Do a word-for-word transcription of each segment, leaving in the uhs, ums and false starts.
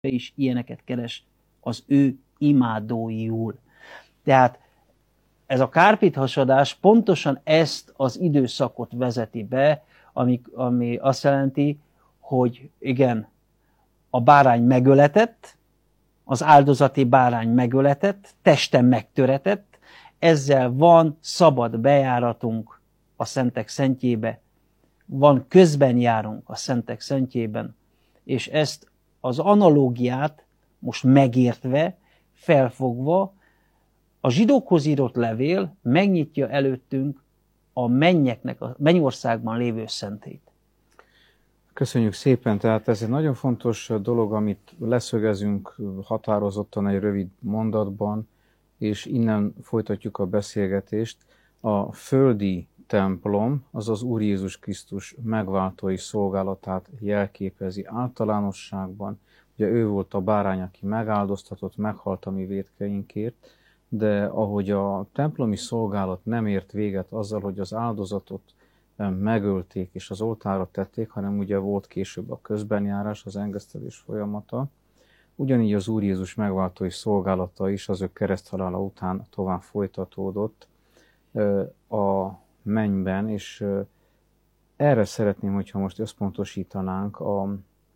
is ilyeneket keres az ő imádóiul. Tehát ez a kárpithasadás pontosan ezt az időszakot vezeti be, ami, ami azt jelenti, hogy igen, a bárány megöletett, az áldozati bárány megöletett, testen megtöretett, ezzel van szabad bejáratunk a szentek szentjébe, van közben járunk a szentek szentjében, és ezt az analógiát most megértve, felfogva, a zsidókhoz írott levél megnyitja előttünk a mennyeknek, a mennyországban lévő szentét. Köszönjük szépen, tehát ez egy nagyon fontos dolog, amit leszögezünk határozottan egy rövid mondatban, és innen folytatjuk a beszélgetést. A földi templom, az az Úr Jézus Krisztus megváltói szolgálatát jelképezi általánosságban. Ugye ő volt a bárány, aki megáldoztatott, meghalt a mi vétkeinkért, de ahogy a templomi szolgálat nem ért véget azzal, hogy az áldozatot megölték és az oltárra tették, hanem ugye volt később a közbenjárás, az engesztelés folyamata. Ugyanígy az Úr Jézus megváltói szolgálata is az ő kereszthalála után tovább folytatódott a mennyben, és erre szeretném, hogyha most összpontosítanánk a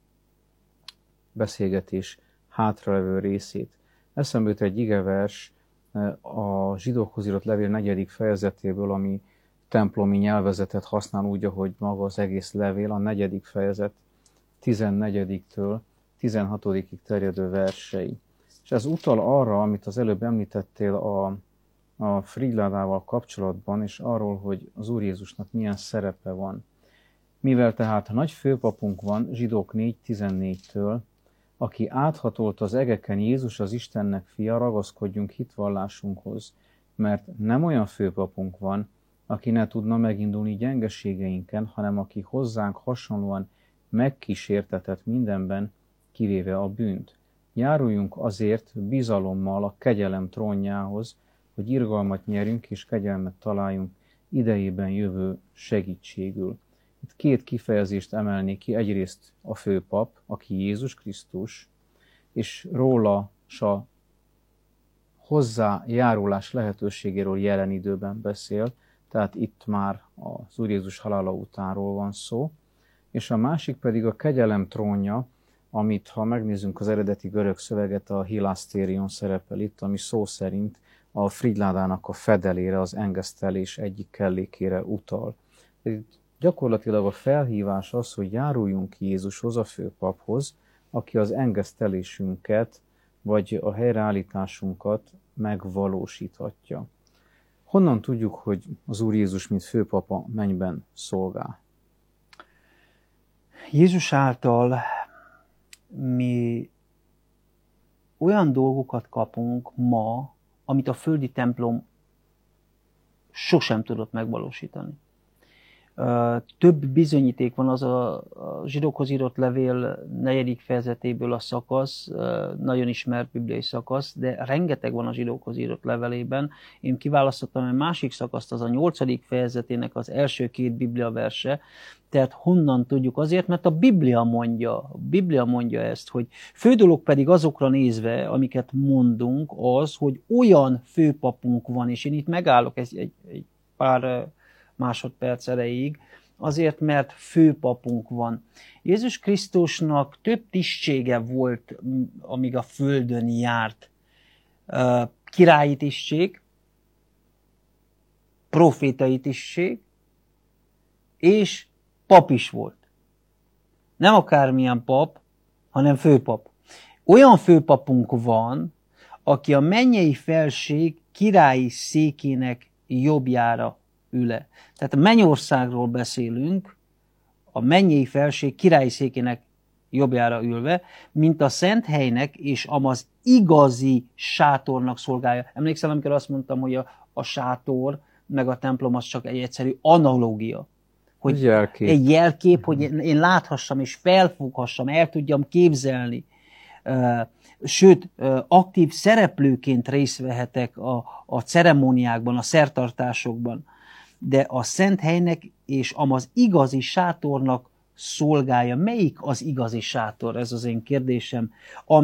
beszélgetés hátralevő részét. Eszembe jut egy igevers a zsidókhoz írott levél negyedik fejezetéből, ami templomi nyelvezetet használ úgy, ahogy maga az egész levél, a negyedik fejezet tizennegyediktől tizenhatodikig terjedő versei. És ez utal arra, amit az előbb említettél a, a Fridládával kapcsolatban, és arról, hogy az Úr Jézusnak milyen szerepe van. Mivel tehát nagy főpapunk van, zsidók négy tizennégytől, aki áthatolt az egeken, Jézus az Istennek fia, ragaszkodjunk hitvallásunkhoz, mert nem olyan főpapunk van, aki ne tudna megindulni gyengeségeinken, hanem aki hozzánk hasonlóan megkísértetett mindenben, kivéve a bűnt. Járuljunk azért bizalommal a kegyelem trónjához, hogy irgalmat nyerjünk és kegyelmet találjunk idejében jövő segítségül. Itt két kifejezést emelnék ki, egyrészt a főpap, aki Jézus Krisztus, és róla a hozzájárulás lehetőségéről jelen időben beszél, tehát itt már az Úr Jézus halála utánról van szó, és a másik pedig a kegyelem trónja, amit ha megnézzünk az eredeti görög szöveget, a hilasztérion szerepel itt, ami szó szerint a Fridládának a fedelére, az engesztelés egyik kellékére utal. Gyakorlatilag a felhívás az, hogy járuljunk Jézushoz, a főpaphoz, aki az engesztelésünket, vagy a helyreállításunkat megvalósíthatja. Honnan tudjuk, hogy az Úr Jézus, mint főpapa, mennyben szolgál? Jézus által mi olyan dolgokat kapunk ma, amit a földi templom sosem tudott megvalósítani. Több bizonyíték van, az a, a zsidókhoz írott levél negyedik fejezetéből a szakasz, nagyon ismert bibliai szakasz, de rengeteg van a zsidókhoz írott levelében. Én kiválasztottam egy másik szakaszt, az a nyolcadik fejezetének az első két biblia verse. Tehát honnan tudjuk? Azért, mert a Biblia mondja, a Biblia mondja ezt, hogy fő dolog pedig azokra nézve, amiket mondunk, az, hogy olyan főpapunk van, és én itt megállok egy, egy, egy pár másodperc erejéig, azért, mert főpapunk van. Jézus Krisztusnak több tisztsége volt, amíg a földön járt. Királyi tisztség, profétai tisztség, és pap is volt. Nem akármilyen pap, hanem főpap. Olyan főpapunk van, aki a mennyei felség királyi székének jobbjára ül-e. Tehát a mennyországról beszélünk, a mennyei felség királyi székének jobbjára ülve, mint a szent helynek és az igazi sátornak szolgálja. Emlékszel, amikor azt mondtam, hogy a, a sátor meg a templom az csak egy egyszerű analógia. Hogy jelkép. Egy jelkép, hogy én láthassam és felfoghassam, el tudjam képzelni. Sőt, aktív szereplőként részt vehetek a, a ceremóniákban, a szertartásokban. De a szent helynek és az igazi sátornak szolgálja? Melyik az igazi sátor? Ez az én kérdésem.